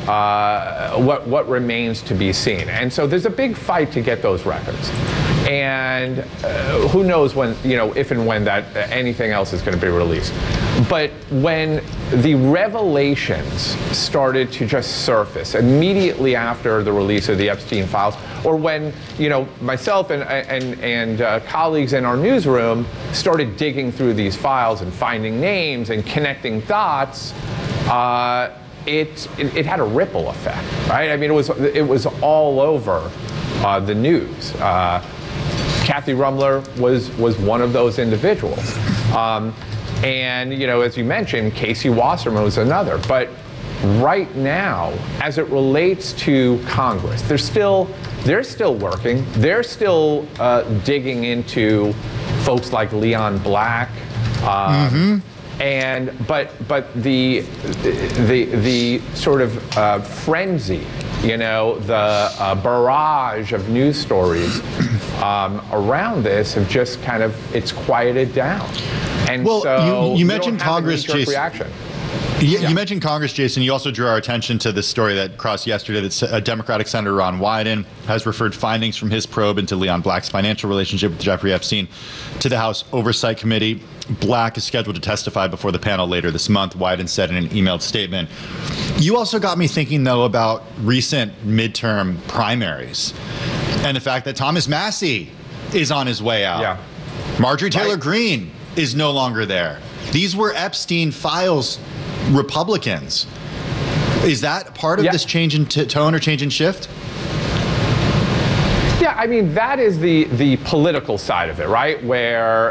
remains to be seen. And so there's a big fight to get those records. And who knows when, if and when that anything else is going to be released. But when the revelations started to just surface immediately after the release of the Epstein files, or when, myself and colleagues in our newsroom started digging through these files and finding names and connecting dots, it had a ripple effect, right? It was all over the news. Kathy Rummler was one of those individuals. And, as you mentioned, Casey Wasserman was another. But right now, as it relates to Congress, they're still working. They're still digging into folks like Leon Black. And but the sort of frenzy, the barrage of news stories around this have just it's quieted down. And so
you mentioned Congress,
Jason.
Reaction. You mentioned Congress, Jason. You also drew our attention to this story that crossed yesterday that Democratic Senator Ron Wyden has referred findings from his probe into Leon Black's financial relationship with Jeffrey Epstein to the House Oversight Committee. Black is scheduled to testify before the panel later this month, Wyden said in an emailed statement. You also got me thinking, though, about recent midterm primaries and the fact that Thomas Massie is on his way out.
Yeah.
Marjorie Taylor Greene is no longer there. These were Epstein files Republicans. Is that part of this change in tone or change in shift?
Yeah, that is the political side of it, right? Where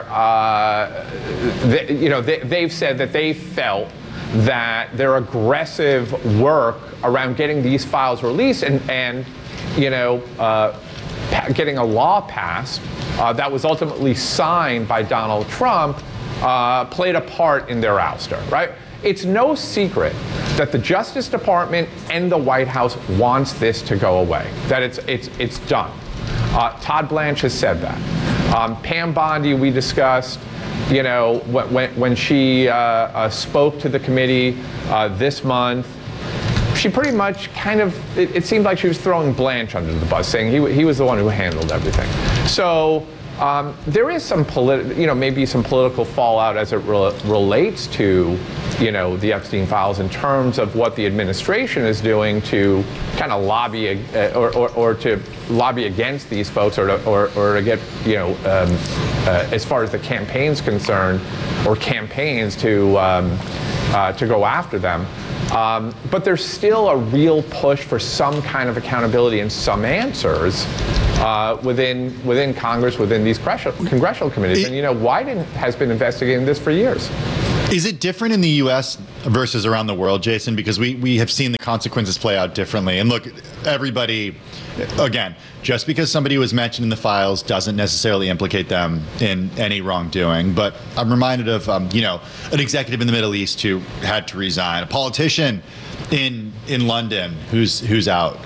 they've said that they felt that their aggressive work around getting these files released and getting a law passed that was ultimately signed by Donald Trump played a part in their ouster, right? It's no secret that the Justice Department and the White House wants this to go away, that it's done. Todd Blanche has said that. Pam Bondi, we discussed, you know, when she spoke to the committee this month, she pretty much kind of, it seemed like she was throwing Blanche under the bus, saying he was the one who handled everything. So there is some maybe some political fallout as it relates to, you know, the Epstein files in terms of what the administration is doing to kind of lobby or to lobby against these folks or to get, you know, as far as the campaign's concerned, or campaigns to go after them. But there's still a real push for some kind of accountability and some answers within Congress, within these congressional committees. And, you know, Wyden has been investigating this for years.
Is it different in the U.S. versus around the world, Jason? Because we have seen the consequences play out differently. And look, everybody, again, just because somebody was mentioned in the files doesn't necessarily implicate them in any wrongdoing. But I'm reminded of, you know, an executive in the Middle East who had to resign, a politician in London who's out,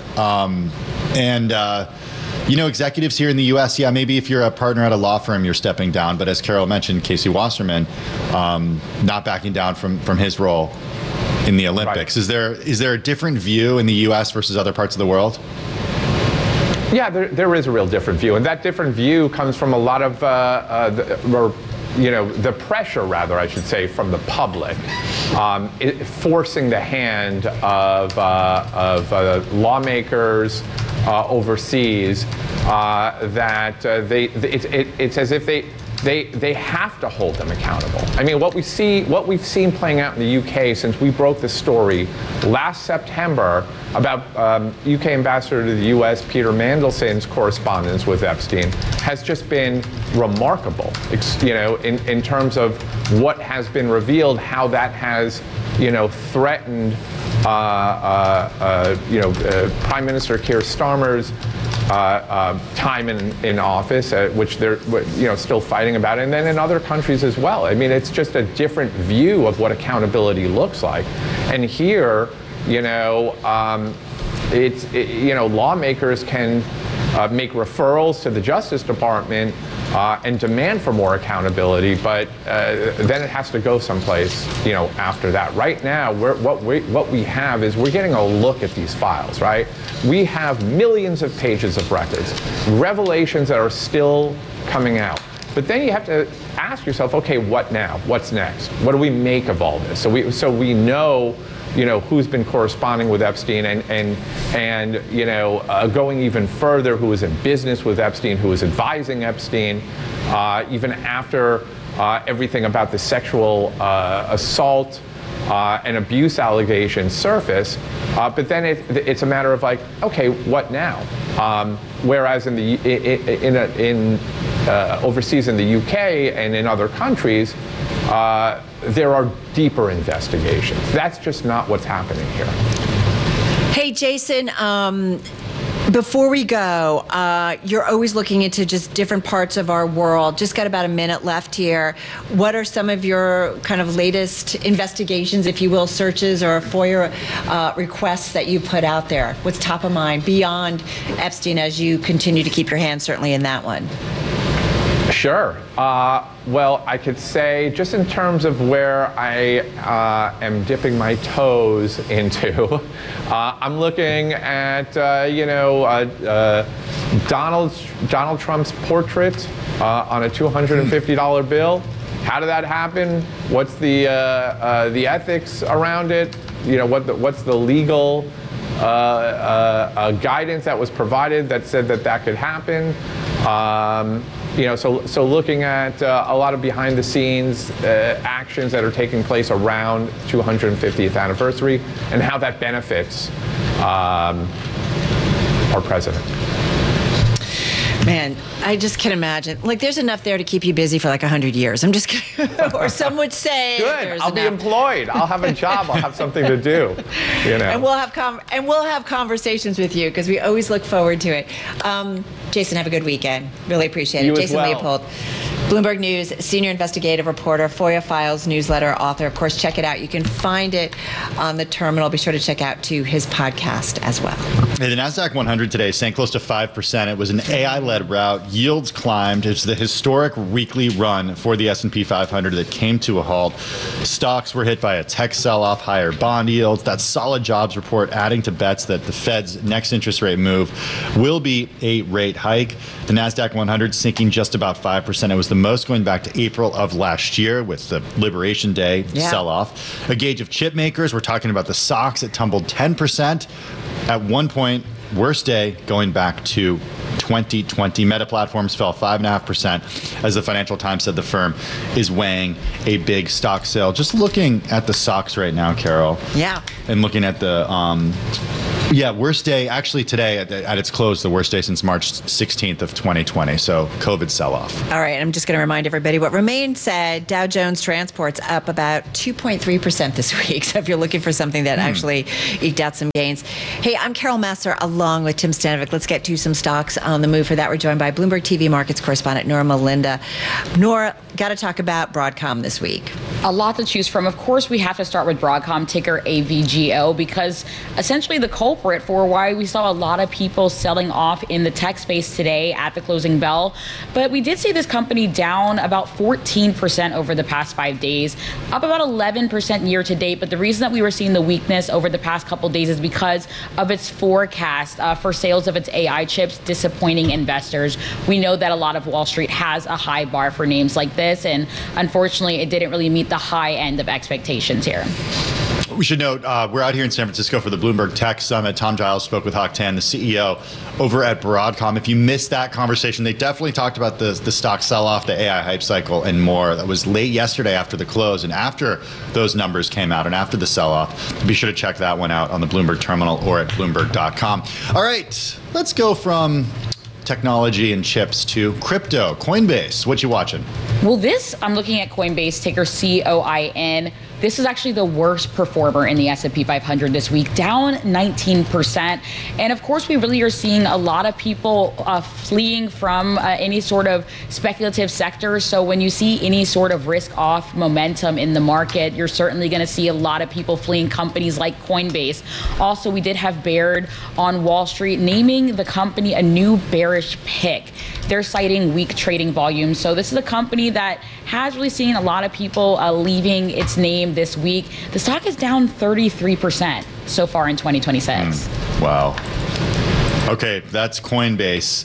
you know, executives here in the U.S., yeah, maybe if you're a partner at a law firm, you're stepping down. But as Carol mentioned, Casey Wasserman, not backing down from his role in the Olympics. Right. Is there a different view in the U.S. versus other parts of the world?
Yeah, there is a real different view. And that different view comes from a lot of, the pressure, rather, I should say, from the public, forcing the hand of lawmakers overseas, that it's as if they have to hold them accountable. I mean, what we've seen playing out in the UK since we broke the story last September about UK Ambassador to the US Peter Mandelson's correspondence with Epstein has just been remarkable. You know, in terms of what has been revealed, how that has, you know, threatened, Prime Minister Keir Starmer's time in office, which they're, you know, still fighting about, and then in other countries as well. I mean, it's just a different view of what accountability looks like. And here, you know, lawmakers can make referrals to the Justice Department and demand for more accountability, but then it has to go someplace, you know, after that. Right now, what we have is we're getting a look at these files, right? We have millions of pages of records, revelations that are still coming out. But then you have to ask yourself, okay, what now? What's next? What do we make of all this? So we know, you know, who's been corresponding with Epstein and you know, going even further, who was in business with Epstein, who was advising Epstein, even after everything about the sexual assault and abuse allegations surface. But then it's a matter of like, okay, what now? Whereas overseas in the UK and in other countries, there are deeper investigations. That's just not what's happening here.
Hey, Jason, before we go, you're always looking into just different parts of our world. Just got about a minute left here. What are some of your kind of latest investigations, if you will, searches or FOIA requests that you put out there? What's top of mind beyond Epstein as you continue to keep your hand certainly in that one?
Sure. Well, I could say just in terms of where I am dipping my toes into, I'm looking at, Donald Trump's portrait on a $250 bill. How did that happen? What's the ethics around it? You know, what's the legal guidance that was provided that said that could happen? So looking at a lot of behind the scenes actions that are taking place around 250th anniversary and how that benefits our president.
Man, I just can imagine. Like, there's enough there to keep you busy for like 100 years. I'm just kidding. Or some would say.
Good. I'll be employed. I'll have a job. I'll have something to do. You know.
And we'll have conversations with you because we always look forward to it. Jason, have a good weekend. Really appreciate it.
You
Jason
as well.
Leopold. Bloomberg News senior investigative reporter, FOIA Files newsletter author. Of course, check it out. You can find it on the terminal. Be sure to check out his podcast as well.
Hey, the NASDAQ 100 today sank close to 5%. It was an AI-led rout. Yields climbed. It's the historic weekly run for the S&P 500 that came to a halt. Stocks were hit by a tech sell-off, higher bond yields, that solid jobs report adding to bets that the Fed's next interest rate move will be a rate hike. The NASDAQ 100 sinking just about 5%. It was the most going back to April of last year with the Liberation Day sell-off. A gauge of chip makers, we're talking about the SOX. It tumbled 10%. At one point, worst day going back to 2020. Meta Platforms fell 5.5%. As the Financial Times said, the firm is weighing a big stock sale. Just looking at the SOX right now, Carol.
Yeah.
And looking at the worst day actually today at its close, the worst day since March 16th of 2020. So COVID sell-off.
All right, I'm just going to remind everybody what Romaine said. Dow Jones Transport's up about 2.3% this week. So if you're looking for something that actually eked out some gains. Hey, I'm Carol Massar along with Tim Stanovic. Let's get to some stocks on the move. For that, we're joined by Bloomberg TV markets correspondent Nora Melinda. Nora, got to talk about Broadcom this week.
A lot to choose from. Of course, we have to start with Broadcom, ticker AVGO, because essentially the culprit for why we saw a lot of people selling off in the tech space today at the closing bell. But we did see this company down about 14% over the past 5 days, up about 11% year to date. But the reason that we were seeing the weakness over the past couple days is because of its forecast for sales of its AI chips disappointing investors. We know that a lot of Wall Street has a high bar for names like this, and unfortunately, it didn't really meet the high end of expectations here.
We should note, we're out here in San Francisco for the Bloomberg Tech Summit. Tom Giles spoke with Hock Tan, the CEO over at Broadcom. If you missed that conversation, they definitely talked about the stock sell-off, the AI hype cycle, and more. That was late yesterday after the close and after those numbers came out and after the sell-off. Be sure to check that one out on the Bloomberg terminal or at Bloomberg.com. All right, let's go from technology and chips to crypto. Coinbase, what you watching?
Well, I'm looking at Coinbase, ticker COIN. This is actually the worst performer in the S&P 500 this week, down 19%. And of course, we really are seeing a lot of people fleeing from any sort of speculative sector. So when you see any sort of risk-off momentum in the market, you're certainly going to see a lot of people fleeing companies like Coinbase. Also, we did have Baird on Wall Street naming the company a new bearish pick. They're citing weak trading volumes. So this is a company that has really seen a lot of people leaving its name this week. The stock is down 33% so far in 2026.
Wow. Okay, that's Coinbase.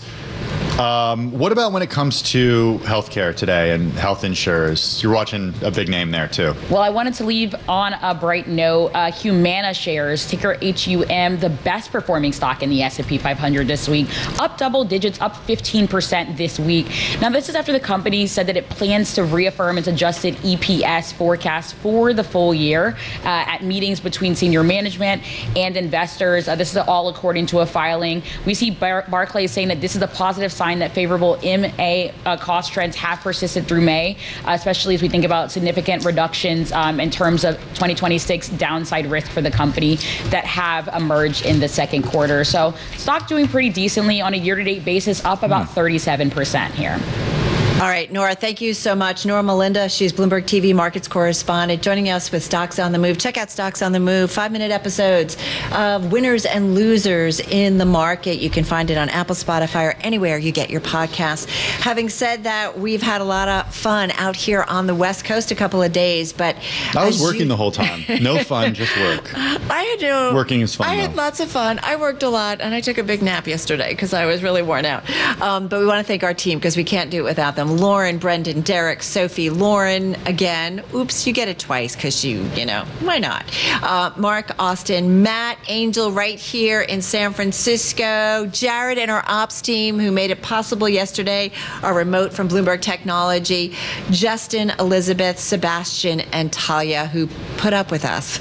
What about when it comes to healthcare today and health insurers? You're watching a big name there too.
Well, I wanted to leave on a bright note. Humana shares, ticker HUM, the best performing stock in the S&P 500 this week, up double digits, up 15% this week. Now, this is after the company said that it plans to reaffirm its adjusted EPS forecast for the full year at meetings between senior management and investors. This is all according to a filing. We see Barclays saying that this is a positive sign that favorable MA cost trends have persisted through May, especially as we think about significant reductions in terms of 2026 downside risk for the company that have emerged in the second quarter. So stock doing pretty decently on a year-to-date basis, up about 37% here.
All right, Nora, thank you so much. Nora Melinda, she's Bloomberg TV markets correspondent, joining us with Stocks on the Move. Check out Stocks on the Move, 5-minute episodes of winners and losers in the market. You can find it on Apple, Spotify, or anywhere you get your podcasts. Having said that, we've had a lot of fun out here on the West Coast a couple of days, but
I was working the whole time. No fun, just work. Working is fun.
I had lots of fun. I worked a lot, and I took a big nap yesterday because I was really worn out. But we want to thank our team because we can't do it without them. Lauren, Brendan, Derek, Sophie, Lauren again. Oops, you get it twice because you know, why not? Mark, Austin, Matt, Angel right here in San Francisco, Jared and our ops team who made it possible yesterday, our remote from Bloomberg Technology, Justin, Elizabeth, Sebastian, and Talia who put up with us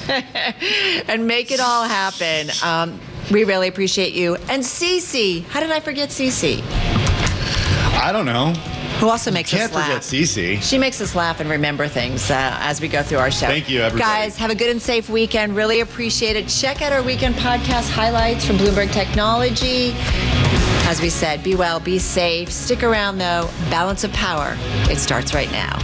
and make it all happen. We really appreciate you. And Cece, how did I forget Cece?
I don't know.
Who also makes us laugh.
Can't forget Cece.
She makes us laugh and remember things as we go through our show.
Thank you, everybody.
Guys, have a good and safe weekend. Really appreciate it. Check out our weekend podcast highlights from Bloomberg Technology. As we said, be well, be safe. Stick around, though. Balance of Power. It starts right now.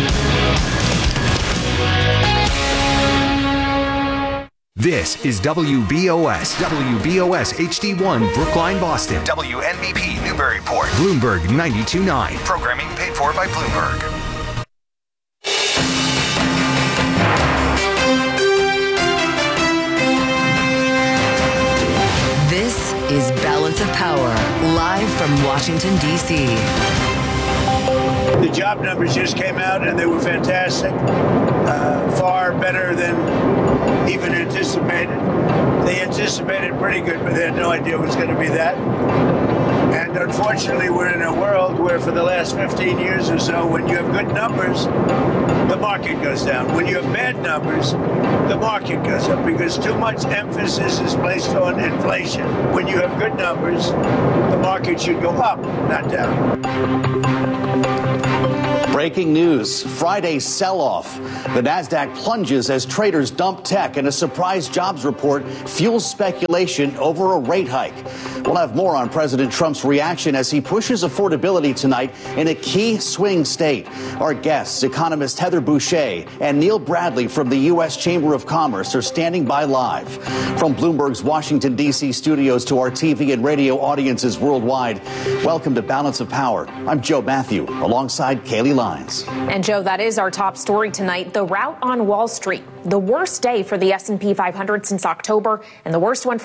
This is WBOS HD1 Brookline, Boston. WNBP Newburyport. Bloomberg 92.9. Programming paid for by Bloomberg.
This is Balance of Power, live from Washington, D.C.
The job numbers just came out and they were fantastic. Far better than even anticipated. They anticipated pretty good, but they had no idea it was going to be that. And unfortunately, we're in a world where for the last 15 years or so, when you have good numbers, the market goes down. When you have bad numbers, the market goes up because too much emphasis is placed on inflation. When you have good numbers, the market should go up, not down.
Breaking news, Friday sell-off. The Nasdaq plunges as traders dump tech, and a surprise jobs report fuels speculation over a rate hike. We'll have more on President Trump's reaction as he pushes affordability tonight in a key swing state. Our guests, economist Heather Boushey and Neil Bradley from the U.S. Chamber of Commerce, are standing by live. From Bloomberg's Washington, D.C. studios to our TV and radio audiences worldwide, welcome to Balance of Power. I'm Joe Matthew, alongside Kaylee Lyons.
And Joe, that is our top story tonight. The rout on Wall Street. The worst day for the S&P 500 since October, and the worst one for